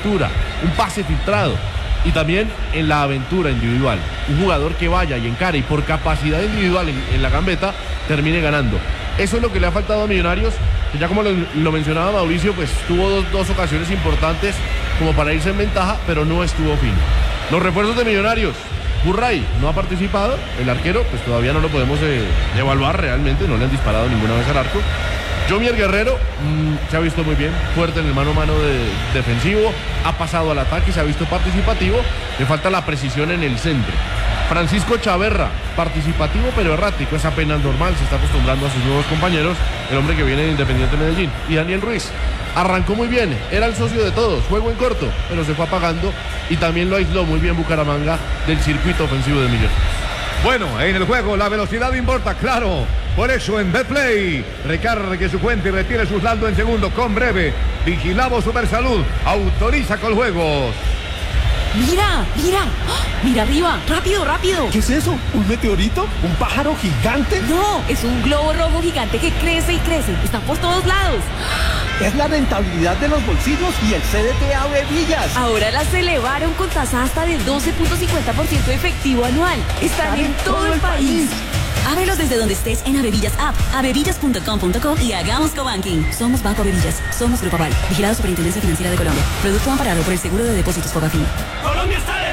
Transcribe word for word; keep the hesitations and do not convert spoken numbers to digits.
lectura, un pase filtrado y también en la aventura individual. Un jugador que vaya y encare y por capacidad individual en, en la gambeta termine ganando. Eso es lo que le ha faltado a Millonarios, que ya como lo, lo mencionaba Mauricio, pues tuvo dos, dos ocasiones importantes como para irse en ventaja, pero no estuvo fino. Los refuerzos de Millonarios: Burray no ha participado, el arquero pues todavía no lo podemos eh, evaluar realmente, no le han disparado ninguna vez al arco. Jomier Guerrero mmm, se ha visto muy bien, fuerte en el mano a mano de, defensivo, ha pasado al ataque, se ha visto participativo, le falta la precisión en el centro. Francisco Chaverra, participativo pero errático, es apenas normal, se está acostumbrando a sus nuevos compañeros, el hombre que viene de Independiente Medellín. Y Daniel Ruiz arrancó muy bien, era el socio de todos, juego en corto, pero se fue apagando y también lo aisló muy bien Bucaramanga del circuito ofensivo de Millonarios. Bueno, en el juego la velocidad importa, claro. Por eso en Betplay, recargue su cuenta y retire su saldo en segundo con Breve. Vigilamos Supersalud, autoriza con juegos. ¡Mira! ¡Mira! ¡Oh! ¡Mira arriba! ¡Rápido, rápido! ¿Qué es eso? ¿Un meteorito? ¿Un pájaro gigante? No, es un globo rojo gigante que crece y crece. Está por todos lados. Es la rentabilidad de los bolsillos y el C D T A Bevillas. Ahora las elevaron con tasa hasta del doce punto cincuenta por ciento efectivo anual. Están, Están en, en todo, todo el país. país. Ábrelos desde donde estés en Avevillas App, avevillas punto com punto co y hagamos cobanking. Somos Banco Avevillas, somos Grupo Aval, vigilado Superintendencia Financiera de Colombia. Producto amparado por el Seguro de Depósitos Fogafín. Colombia está